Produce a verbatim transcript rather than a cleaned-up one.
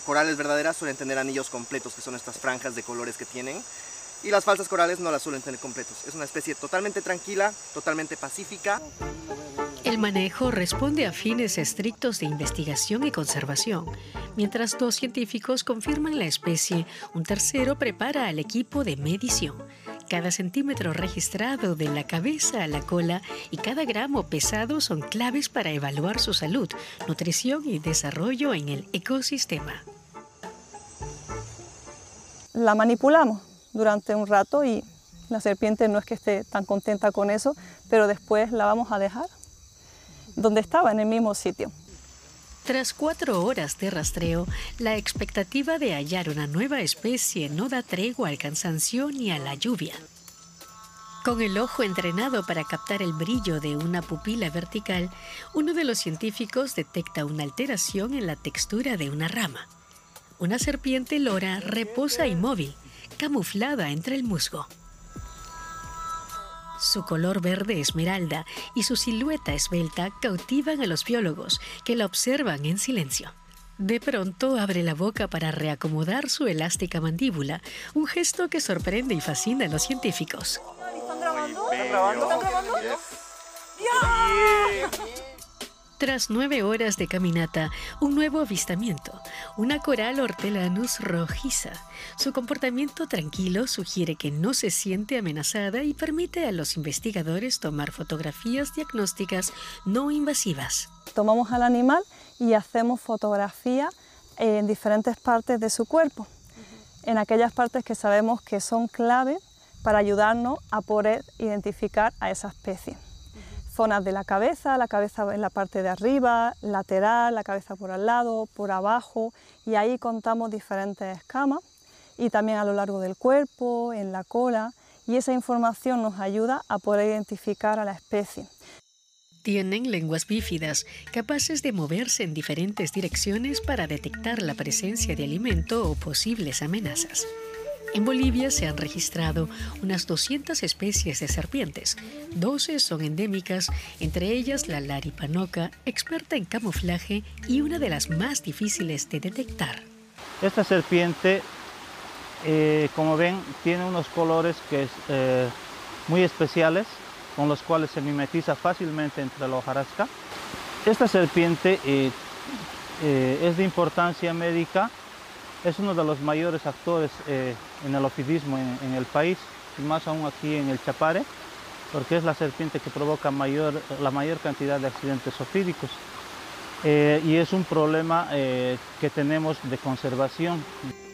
Corales verdaderas suelen tener anillos completos, que son estas franjas de colores que tienen, y las falsas corales no las suelen tener completos. Es una especie totalmente tranquila, totalmente pacífica. El manejo responde a fines estrictos de investigación y conservación. Mientras dos científicos confirman la especie, un tercero prepara al equipo de medición. Cada centímetro registrado de la cabeza a la cola y cada gramo pesado son claves para evaluar su salud, nutrición y desarrollo en el ecosistema. La manipulamos durante un rato y la serpiente no es que esté tan contenta con eso, pero después la vamos a dejar donde estaba, en el mismo sitio. Tras cuatro horas de rastreo, la expectativa de hallar una nueva especie no da tregua al cansancio ni a la lluvia. Con el ojo entrenado para captar el brillo de una pupila vertical, uno de los científicos detecta una alteración en la textura de una rama. Una serpiente lora reposa inmóvil, camuflada entre el musgo. Su color verde esmeralda y su silueta esbelta cautivan a los biólogos, que la observan en silencio. De pronto abre la boca para reacomodar su elástica mandíbula, un gesto que sorprende y fascina a los científicos. ¿Están grabando? ¿Están grabando? ¿Están grabando? Tras nueve horas de caminata, un nuevo avistamiento, una coral hortelanus rojiza. Su comportamiento tranquilo sugiere que no se siente amenazada y permite a los investigadores tomar fotografías diagnósticas no invasivas. Tomamos al animal y hacemos fotografía en diferentes partes de su cuerpo, en aquellas partes que sabemos que son clave para ayudarnos a poder identificar a esa especie. Zonas de la cabeza, la cabeza en la parte de arriba, lateral, la cabeza por al lado, por abajo, y ahí contamos diferentes escamas y también a lo largo del cuerpo, en la cola, y esa información nos ayuda a poder identificar a la especie. Tienen lenguas bífidas, capaces de moverse en diferentes direcciones para detectar la presencia de alimento o posibles amenazas. En Bolivia se han registrado unas doscientas especies de serpientes. doce son endémicas, entre ellas la laripanoca, experta en camuflaje y una de las más difíciles de detectar. Esta serpiente, eh, como ven, tiene unos colores que es, eh, muy especiales, con los cuales se mimetiza fácilmente entre la hojarasca. Esta serpiente eh, eh, es de importancia médica. Es uno de los mayores actores eh, en el ofidismo en, en el país, y más aún aquí en el Chapare, porque es la serpiente que provoca mayor, la mayor cantidad de accidentes ofídicos. Eh, y es un problema eh, que tenemos de conservación.